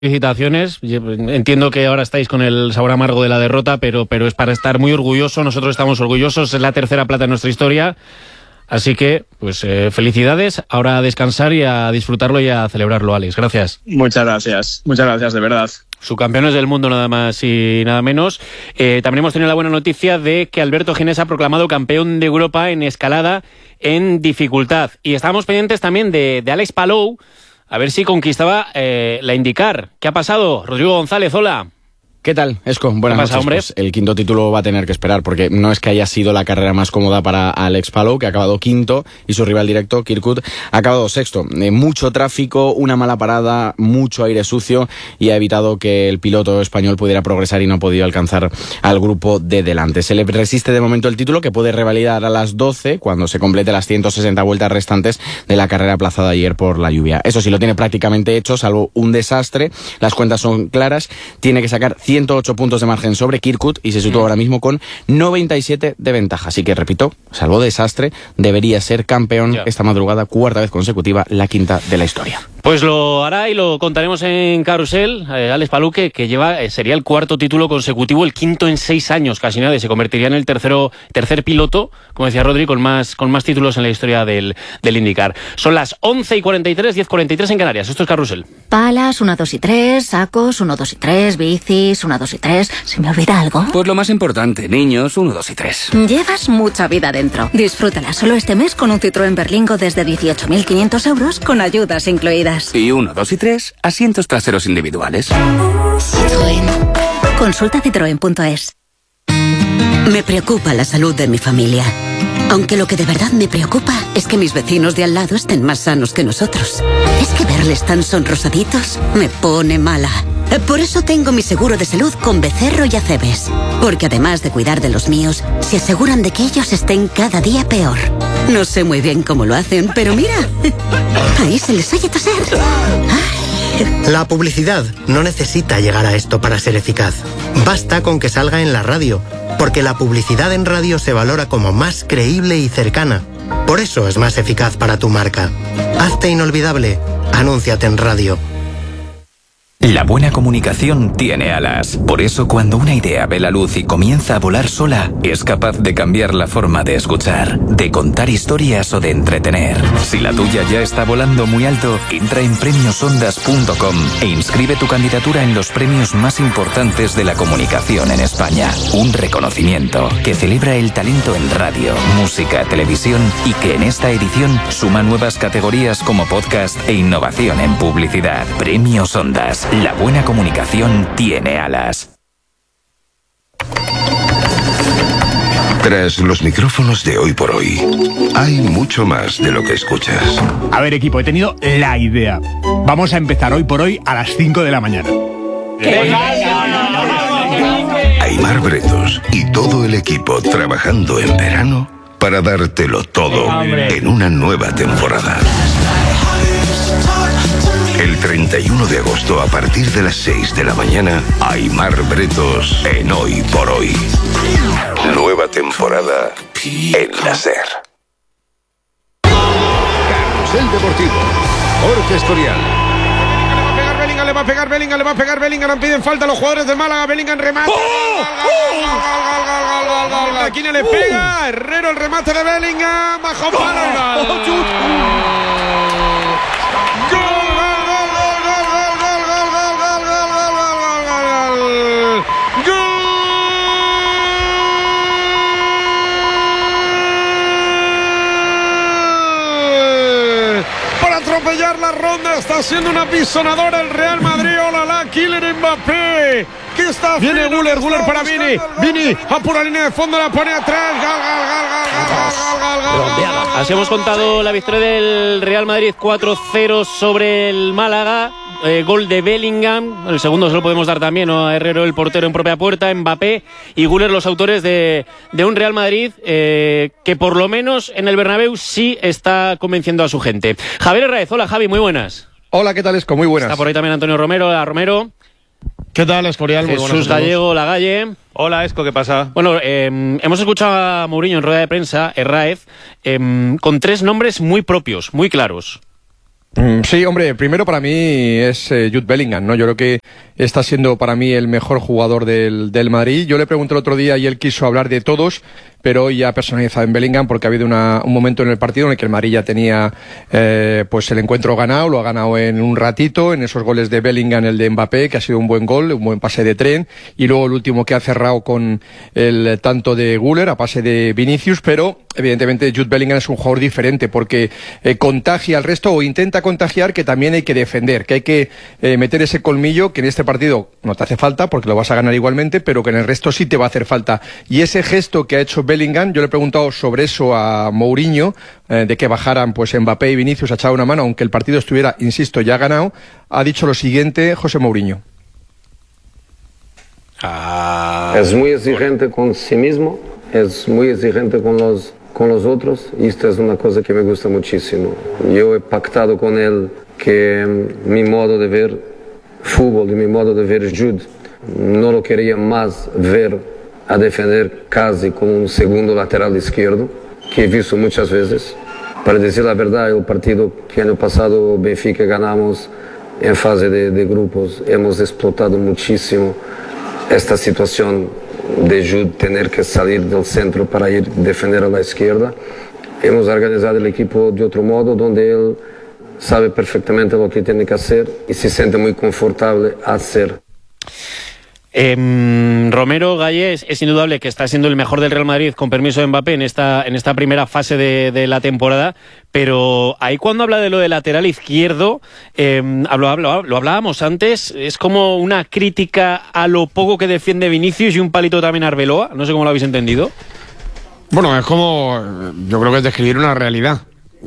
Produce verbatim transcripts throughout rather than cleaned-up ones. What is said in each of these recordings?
Felicitaciones. Entiendo que ahora estáis con el sabor amargo de la derrota, pero, pero es para estar muy orgulloso. Nosotros estamos orgullosos. Es la tercera plata en nuestra historia. Así que, pues, eh, felicidades. Ahora a descansar y a disfrutarlo y a celebrarlo, Alex. Gracias. Muchas gracias. Muchas gracias, de verdad. Subcampeones del mundo, nada más y nada menos. Eh, también hemos tenido la buena noticia de que Alberto Ginés ha proclamado campeón de Europa en escalada en dificultad. Y estábamos pendientes también de, de Alex Palou, a ver si conquistaba eh, la IndyCar. ¿Qué ha pasado? Rodrigo González, hola. ¿Qué tal, Esco? Buenas ¿Qué pasa, noches. hombre? Pues el quinto título va a tener que esperar, porque no es que haya sido la carrera más cómoda para Alex Palou, que ha acabado quinto, y su rival directo, Kirkwood, ha acabado sexto. Eh, mucho tráfico, una mala parada, mucho aire sucio, y ha evitado que el piloto español pudiera progresar y no ha podido alcanzar al grupo de delante. Se le resiste de momento el título, que puede revalidar a las doce, cuando se complete las ciento sesenta vueltas restantes de la carrera aplazada ayer por la lluvia. Eso sí, lo tiene prácticamente hecho, salvo un desastre. Las cuentas son claras. Tiene que sacar ciento ocho puntos de margen sobre Kirkwood y se sitúa mm. ahora mismo con noventa y siete de ventaja. Así que, repito, salvo desastre, debería ser campeón yeah. esta madrugada, cuarta vez consecutiva, la quinta de la historia. Pues lo hará y lo contaremos en Carrusel. Eh, Alex Palou, que, que lleva, eh, sería el cuarto título consecutivo, el quinto en seis años, casi nada, y se convertiría en el tercero, tercer piloto, como decía Rodri, con más, con más títulos en la historia del, del IndyCar. Son las once y cuarenta y tres, diez y cuarenta y tres en Canarias. Esto es Carrusel. Palas, una, dos y tres, sacos, uno, dos y tres, bicis, una, dos y tres. ¿Se me olvida algo? Pues lo más importante, niños, uno, dos y tres. Llevas mucha vida dentro. Disfrútala solo este mes con un Citroën Berlingo desde dieciocho mil quinientos euros con ayudas incluidas. Y uno, dos y tres, asientos traseros individuales. Citroën. Consulta citroen punto es. Me preocupa la salud de mi familia. Aunque lo que de verdad me preocupa es que mis vecinos de al lado estén más sanos que nosotros. Es que verles tan sonrosaditos me pone mala. Por eso tengo mi seguro de salud con Becerro y Acebes. Porque además de cuidar de los míos, se aseguran de que ellos estén cada día peor. No sé muy bien cómo lo hacen, pero mira, ahí se les oye toser. Ay. La publicidad no necesita llegar a esto para ser eficaz. Basta con que salga en la radio, porque la publicidad en radio se valora como más creíble y cercana. Por eso es más eficaz para tu marca. Hazte inolvidable. Anúnciate en radio. La buena comunicación tiene alas. Por eso, cuando una idea ve la luz y comienza a volar sola, es capaz de cambiar la forma de escuchar, de contar historias o de entretener. Si la tuya ya está volando muy alto, entra en premios ondas punto com e inscribe tu candidatura en los premios más importantes de la comunicación en España. Un reconocimiento que celebra el talento en radio, música, televisión y que en esta edición suma nuevas categorías como podcast e innovación en publicidad. Premios Ondas. La buena comunicación tiene alas. Tras los micrófonos de Hoy por Hoy, hay mucho más de lo que escuchas. A ver, equipo, he tenido la idea. Vamos a empezar Hoy por Hoy a las cinco de la mañana. Aimar Bretos y todo el equipo trabajando en verano para dártelo todo en una nueva temporada. El treinta y uno de agosto, a partir de las seis de la mañana, Aimar Bretos en Hoy por Hoy. Nueva temporada en la SER. Carrusel Deportivo. Jorge Escorial. Le va a pegar Bellingham, le va a pegar Bellingham, piden falta a los jugadores de Málaga, Bellingham remata. Aquina le pega, Herrero el remate de Bellingham, bajo palo. Atropellar la ronda, está haciendo una pisonadora el Real Madrid. Olala, Kylian Mbappé, que está viene Güler, Güler para Vini, Vini a pura línea de fondo, la pone atrás. Gal, gal, gal, gal, gal, gal, gal, gal. Así hemos contado la victoria del Real Madrid cuatro cero sobre el Málaga. Eh, gol de Bellingham, el segundo se lo podemos dar también, ¿no? A Herrero, el portero en propia puerta, Mbappé y Güler, los autores de, de un Real Madrid eh, que por lo menos en el Bernabéu sí está convenciendo a su gente. Javier Herráez, hola Javi, muy buenas. Hola, ¿qué tal, Esco? Muy buenas. Está por ahí también Antonio Romero, hola Romero. ¿Qué tal, Escorial? Muy Jesús Gallego, Lagalle. Hola, Esco, ¿qué pasa? Bueno, eh, hemos escuchado a Mourinho en rueda de prensa, Herráez, eh, con tres nombres muy propios, muy claros. Sí, hombre, primero para mí es eh, Jude Bellingham, ¿no? Yo creo que está siendo para mí el mejor jugador del, del Madrid. Yo le pregunté el otro día y él quiso hablar de todos, pero hoy ya personalizado en Bellingham porque ha habido una, un momento en el partido en el que el Madrid ya tenía eh, pues el encuentro ganado, lo ha ganado en un ratito, en esos goles de Bellingham, el de Mbappé, que ha sido un buen gol, un buen pase de tren, y luego el último que ha cerrado con el tanto de Güler a pase de Vinicius, pero evidentemente Jude Bellingham es un jugador diferente porque eh, contagia al resto o intenta contagiar, que también hay que defender, que hay que eh, meter ese colmillo que en este partido no te hace falta porque lo vas a ganar igualmente, pero que en el resto sí te va a hacer falta. Y ese gesto que ha hecho Bellingham, yo le he preguntado sobre eso a Mourinho, eh, de que bajaran pues Mbappé y Vinicius a echar una mano, aunque el partido estuviera, insisto, ya ganado. Ha dicho lo siguiente José Mourinho. Ah, es muy exigente con sí mismo, es muy exigente con los con los otros, y esto es una cosa que me gusta muchísimo. Yo he pactado con él que mi modo de ver fútbol y mi modo de ver Jude no lo quería más ver a defender casi como un segundo lateral izquierdo, que he visto muchas veces. Para decir la verdad, el partido que año pasado Benfica ganamos en fase de, de grupos, hemos explotado muchísimo esta situación de Jude tener que salir del centro para ir a defender a la izquierda. Hemos organizado el equipo de otro modo, donde él sabe perfectamente lo que tiene que hacer y se siente muy confortable a hacer. Eh, Romero Gallés, es indudable que está siendo el mejor del Real Madrid, con permiso de Mbappé, en esta, en esta primera fase de, de la temporada, pero ahí cuando habla de lo de lateral izquierdo, eh, lo, hablo, lo hablábamos antes, es como una crítica a lo poco que defiende Vinicius y un palito también a Arbeloa, no sé cómo lo habéis entendido. Bueno, es como, yo creo que es describir una realidad.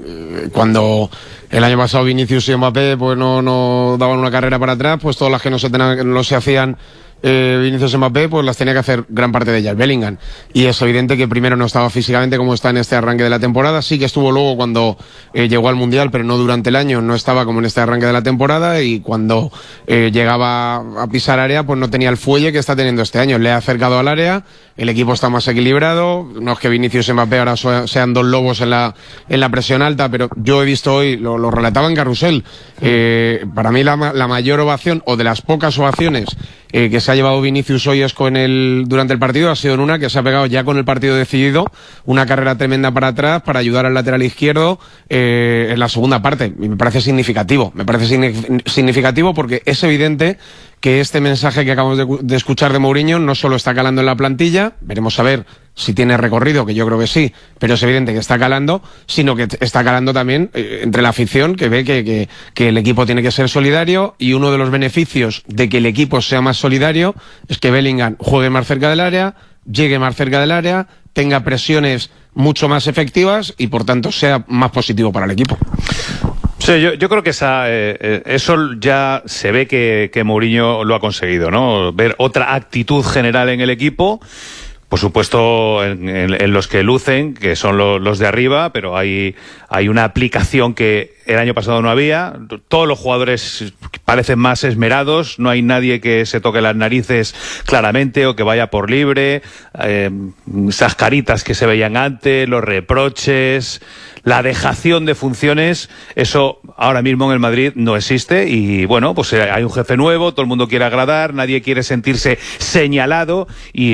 Cuando el año pasado Vinicius y Mbappé pues no, no daban una carrera para atrás, pues todas las que no se, tenían, no se hacían eh, Vinicius y Mbappé, pues las tenía que hacer gran parte de ellas Bellingham. Y es evidente que primero no estaba físicamente como está en este arranque de la temporada. Sí que estuvo luego cuando eh, llegó al Mundial, pero no durante el año, no estaba como en este arranque de la temporada, y cuando eh, llegaba a pisar área, pues no tenía el fuelle que está teniendo este año. Le ha acercado al área, el equipo está más equilibrado, no es que Vinicius y Mbappé ahora sean dos lobos en la, en la presión alta, pero yo he visto hoy, lo, lo relataba en Carrusel, eh, para mí la, la mayor ovación, o de las pocas ovaciones eh, que se ha llevado Vinicius hoy es con el, durante el partido, ha sido en una que se ha pegado ya con el partido decidido, una carrera tremenda para atrás para ayudar al lateral izquierdo eh, en la segunda parte, y me parece significativo, me parece significativo porque es evidente que este mensaje que acabamos de, de escuchar de Mourinho no solo está calando en la plantilla, veremos a ver si tiene recorrido, que yo creo que sí, pero es evidente que está calando, sino que está calando también eh, entre la afición, que ve que, que, que el equipo tiene que ser solidario, y uno de los beneficios de que el equipo sea más solidario es que Bellingham juegue más cerca del área, llegue más cerca del área, tenga presiones mucho más efectivas y por tanto sea más positivo para el equipo. Sí, yo, yo creo que esa, eh, eso ya se ve que, que Mourinho lo ha conseguido, ¿no? Ver otra actitud general en el equipo. Por supuesto, en, en, en los que lucen, que son lo, los de arriba, pero hay, hay una aplicación que el año pasado no había. Todos los jugadores parecen más esmerados, no hay nadie que se toque las narices claramente o que vaya por libre. Eh, esas caritas que se veían antes, los reproches, la dejación de funciones, eso ahora mismo en el Madrid no existe. Y bueno, pues hay un jefe nuevo, todo el mundo quiere agradar, nadie quiere sentirse señalado,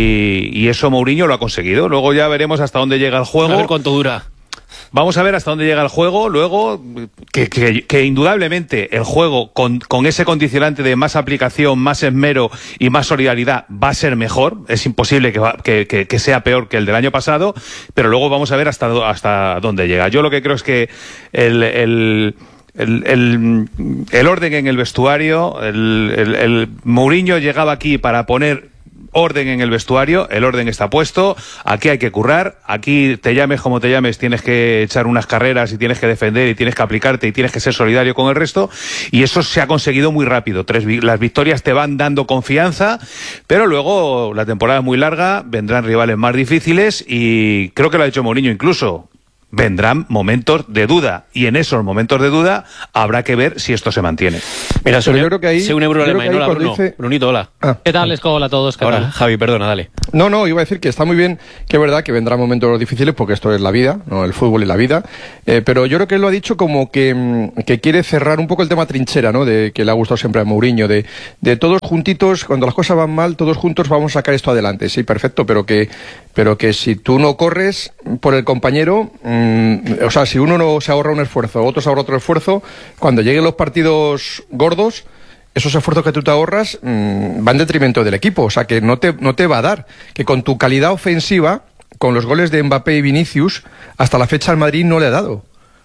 y, y eso Mourinho lo ha conseguido. Luego ya veremos hasta dónde llega el juego. A ver cuánto dura. Vamos a ver hasta dónde llega el juego. Luego, que, que, que indudablemente el juego con, con ese condicionante de más aplicación, más esmero y más solidaridad va a ser mejor. Es imposible que, va, que, que, que sea peor que el del año pasado, pero luego vamos a ver hasta, hasta dónde llega. Yo lo que creo es que el... el El, el, el orden en el vestuario, el, el, el Mourinho llegaba aquí para poner orden en el vestuario, el orden está puesto, aquí hay que currar, aquí te llames como te llames, tienes que echar unas carreras y tienes que defender y tienes que aplicarte y tienes que ser solidario con el resto, y eso se ha conseguido muy rápido. Tres, las victorias te van dando confianza, pero luego la temporada es muy larga, vendrán rivales más difíciles, y creo que lo ha hecho Mourinho incluso. vendrán momentos de duda, y en esos momentos de duda habrá que ver si esto se mantiene. Mira, Pero yo creo que ahí, se un euro yo creo que ahí hola, cuando Bruno. dice- Brunito, hola. Ah. ¿Qué tal, Esco? Hola a todos. ¿Qué Hola, tal? Javi, perdona, dale. No, no, iba a decir que está muy bien, que es verdad que vendrán momentos difíciles porque esto es la vida, ¿no? El fútbol y la vida, eh, pero yo creo que él lo ha dicho como que, mm, que quiere cerrar un poco el tema trinchera, ¿no? De que le ha gustado siempre a Mourinho, de, de todos juntitos, cuando las cosas van mal, todos juntos vamos a sacar esto adelante, sí, perfecto, pero que, pero que si tú no corres por el compañero, mmm, o sea, si uno no se ahorra un esfuerzo, otro se ahorra otro esfuerzo, cuando lleguen los partidos gordos, esos esfuerzos que tú te ahorras mmm, van en detrimento del equipo, o sea que no te, no te va a dar, que con tu calidad ofensiva, con los goles de Mbappé y Vinicius, hasta la fecha al Madrid no le ha dado.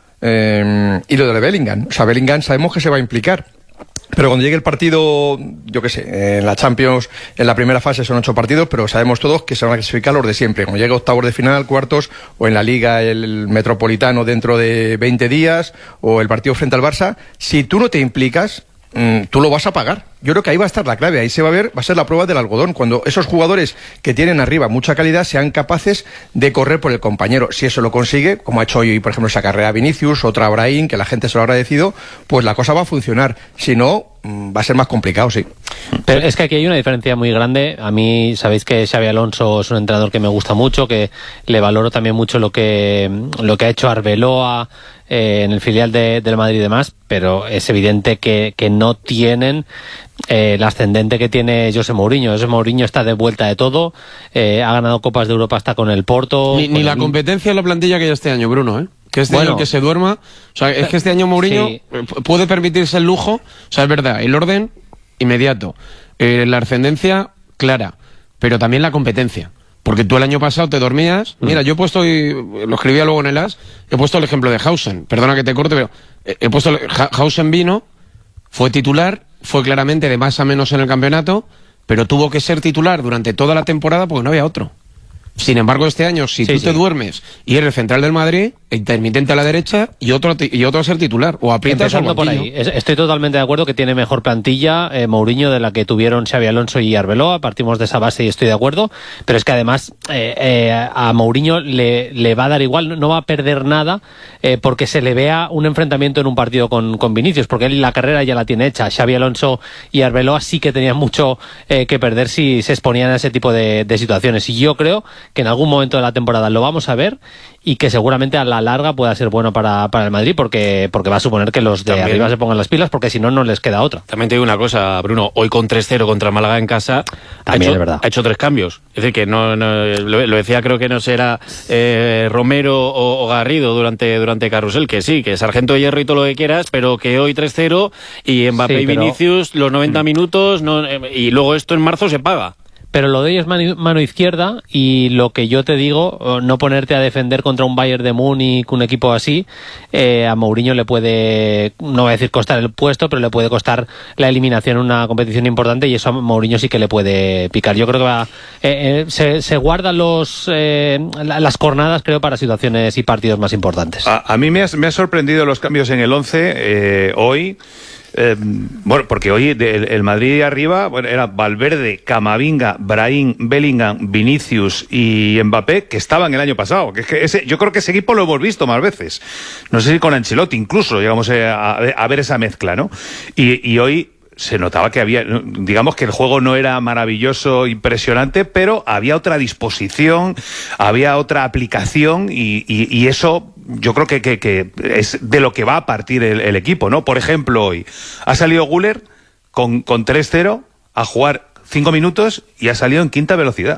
Eh, y lo de Bellingham, o sea, Bellingham sabemos que se va a implicar. Pero cuando llegue el partido, yo qué sé, en la Champions, en la primera fase son ocho partidos, pero sabemos todos que se van a clasificar los de siempre. Cuando llegue octavos de final, cuartos, o en la Liga el Metropolitano dentro de veinte días, o el partido frente al Barça, si tú no te implicas, mmm, tú lo vas a pagar. Yo creo que ahí va a estar la clave, ahí se va a ver, va a ser la prueba del algodón, cuando esos jugadores que tienen arriba mucha calidad sean capaces de correr por el compañero. Si eso lo consigue, como ha hecho hoy, por ejemplo, esa carrera Vinicius, otra Brahim, que la gente se lo ha agradecido, pues la cosa va a funcionar. Si no, va a ser más complicado, sí. Pero es que aquí hay una diferencia muy grande. A mí, sabéis que Xabi Alonso es un entrenador que me gusta mucho, que le valoro también mucho lo que, lo que ha hecho Arbeloa eh, en el filial de, del Madrid y demás, pero es evidente que, que no tienen eh, el ascendente que tiene José Mourinho. José Mourinho está de vuelta de todo, eh, ha ganado Copas de Europa hasta con el Porto. Ni, ni la competencia en la plantilla que hay este año, Bruno, ¿eh? Que este Bueno. año que se duerma. O sea, es que este año Mourinho Sí. puede permitirse el lujo. O sea, es verdad, el orden inmediato, eh, la ascendencia clara, pero también la competencia. Porque tú el año pasado te dormías. Mira, yo he puesto, y lo escribía luego en el As, he puesto el ejemplo de Hausen. Perdona que te corte, pero he, he puesto. Ha- Hausen vino, fue titular, fue claramente de más a menos en el campeonato, pero tuvo que ser titular durante toda la temporada porque no había otro. Sin embargo, este año, si Sí, tú sí. te duermes y eres central del Madrid, intermitente a la derecha y otro ti- y otro a ser titular, o aprietas o Empezando por banquillo. ahí. Es- Estoy totalmente de acuerdo que tiene mejor plantilla eh, Mourinho de la que tuvieron Xabi Alonso y Arbeloa. Partimos de esa base y estoy de acuerdo. Pero es que además eh, eh, a Mourinho le, le va a dar igual, no- no va a perder nada eh, porque se le vea un enfrentamiento en un partido con, con Vinicius, porque él la carrera ya la tiene hecha. Xabi Alonso y Arbeloa sí que tenían mucho eh, que perder si se exponían a ese tipo de, de situaciones. Y yo creo que en algún momento de la temporada lo vamos a ver y que seguramente a la larga pueda ser bueno para, para el Madrid porque, porque va a suponer que los de También. arriba se pongan las pilas porque si no, no les queda otra. También te digo una cosa, Bruno, hoy con tres cero contra Málaga en casa ha También hecho, es verdad. ha hecho tres cambios. Es decir, que no, no lo, lo decía, creo que no será eh, Romero o, o Garrido durante, durante Carrusel, que sí, que Sargento de Hierro y todo lo que quieras, pero que hoy tres cero y Mbappé Sí, y pero- Vinicius los noventa minutos no, eh, y luego esto en marzo se paga. Pero lo de ellos es mano, mano izquierda y lo que yo te digo, eh, no ponerte a defender contra un Bayern de Múnich, un equipo así, eh, a Mourinho le puede, no voy a decir costar el puesto, pero le puede costar la eliminación en una competición importante y eso a Mourinho sí que le puede picar. Yo creo que va, eh, eh, se, se guardan los, eh, la- las cornadas, creo, para situaciones y partidos más importantes. A, a mí me ha, me ha sorprendido los cambios en el once eh, hoy. Eh, bueno, porque hoy de- el, el Madrid de arriba bueno, era Valverde, Camavinga, Brahim, Bellingham, Vinicius y Mbappé, que estaban el año pasado. Que es que ese, yo creo que ese equipo lo hemos visto más veces. No sé si con Ancelotti incluso llegamos eh, a, a ver esa mezcla, ¿no? Y, y hoy se notaba que había, digamos que el juego no era maravilloso, impresionante, pero había otra disposición, había otra aplicación y, y, y eso yo creo que, que, que es de lo que va a partir el, el equipo, ¿no? Por ejemplo, hoy ha salido Güler con, con tres cero a jugar cinco minutos y ha salido en quinta velocidad.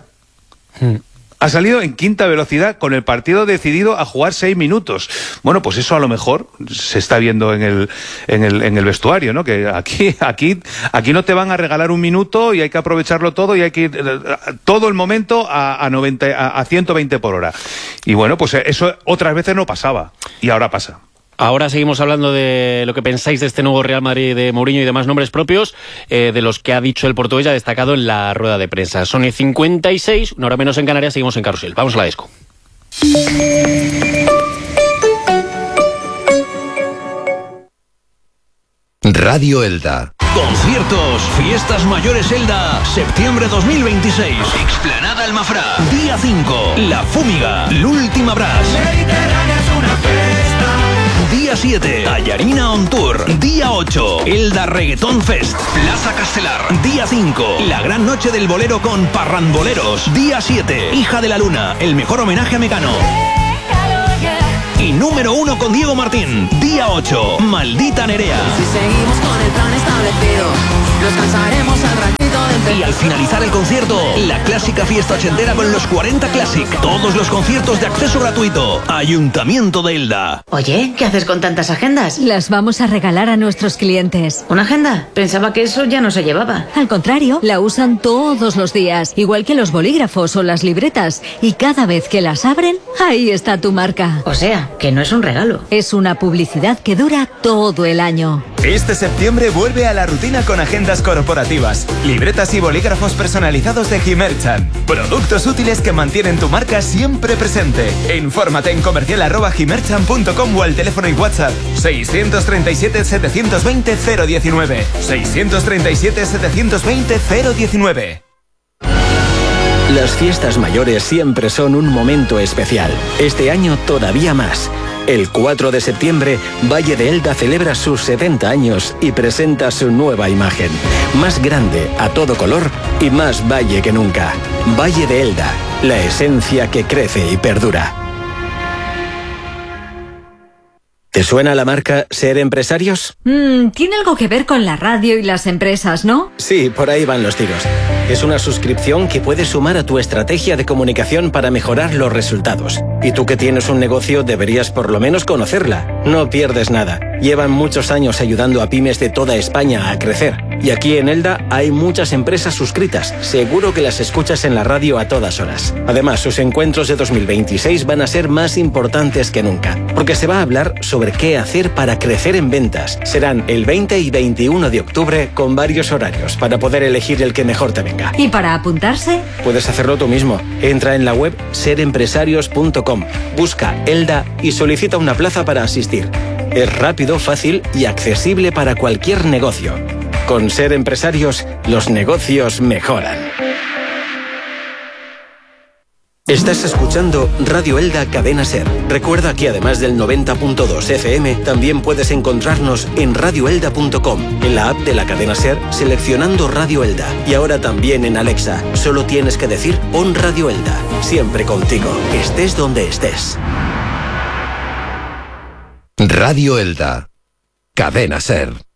Ha salido en quinta velocidad con el partido decidido a jugar seis minutos. Bueno, pues eso a lo mejor se está viendo en el, en el, en el vestuario, ¿no? Que aquí, aquí, aquí no te van a regalar un minuto y hay que aprovecharlo todo y hay que ir eh, todo el momento a, a, noventa, a, a ciento veinte por hora. Y bueno, pues eso otras veces no pasaba y ahora pasa. Ahora seguimos hablando de lo que pensáis de este nuevo Real Madrid de Mourinho y demás nombres propios, eh, de los que ha dicho el portugués, ya destacado en la rueda de prensa. Son y cincuenta y seis, una hora menos en Canarias, seguimos en Carrusel. Vamos a la Esco. Radio Elda, Conciertos, Fiestas Mayores Elda, septiembre dos mil veintiséis. Explanada Almafrá, día cinco. La Fúmiga, L'Última Brass. Día siete, Tallarina On Tour. Día ocho, Elda Reggaeton Fest, Plaza Castelar. Día cinco, la gran noche del bolero con Parranboleros. Día siete, Hija de la Luna, el mejor homenaje a Mecano. Y número uno con Diego Martín. Día ocho, Maldita Nerea. Si seguimos con el plan establecido, nos cansaremos al ratito de... Y al finalizar el concierto, la clásica fiesta ochentera con los cuarenta Classic. Todos los conciertos de acceso gratuito. Ayuntamiento de Elda. Oye, ¿qué haces con tantas agendas? Las vamos a regalar a nuestros clientes. ¿Una agenda? Pensaba que eso ya no se llevaba. Al contrario, la usan todos los días, igual que los bolígrafos o las libretas. Y cada vez que las abren, ahí está tu marca. O sea, que no es un regalo. Es una publicidad que dura todo el año. Este septiembre vuelve a la rutina con agendas corporativas, libretas y bolígrafos personalizados de Gimerchan. Productos útiles que mantienen tu marca siempre presente. Infórmate en comercial arroba gimerchan punto com o al teléfono y WhatsApp seiscientos treinta y siete, setecientos veinte, cero diecinueve. seiscientos treinta y siete, setecientos veinte, cero diecinueve. Las fiestas mayores siempre son un momento especial. Este año todavía más. El cuatro de septiembre, Valle de Elda celebra sus setenta años y presenta su nueva imagen. Más grande, a todo color y más valle que nunca. Valle de Elda, la esencia que crece y perdura. ¿Te suena la marca Ser Empresarios? Mm, tiene algo que ver con la radio y las empresas, ¿no? Sí, por ahí van los tiros. Es una suscripción que puedes sumar a tu estrategia de comunicación para mejorar los resultados. Y tú que tienes un negocio deberías por lo menos conocerla. No pierdes nada. Llevan muchos años ayudando a pymes de toda España a crecer. Y aquí en Elda hay muchas empresas suscritas. Seguro que las escuchas en la radio a todas horas. Además, sus encuentros de dos mil veintiséis van a ser más importantes que nunca. Porque se va a hablar sobre qué hacer para crecer en ventas. Serán el veinte y veintiuno de octubre con varios horarios para poder elegir el que mejor te venga. ¿Y para apuntarse? Puedes hacerlo tú mismo. Entra en la web ser empresarios punto com, busca Elda y solicita una plaza para asistir. Es rápido, fácil y accesible para cualquier negocio. Con Ser Empresarios, los negocios mejoran. Estás escuchando Radio Elda Cadena Ser. Recuerda que además del noventa punto dos F M, también puedes encontrarnos en radio elda punto com, en la app de la cadena Ser, seleccionando Radio Elda. Y ahora también en Alexa. Solo tienes que decir pon Radio Elda. Siempre contigo, estés donde estés. Radio Elda. Cadena Ser.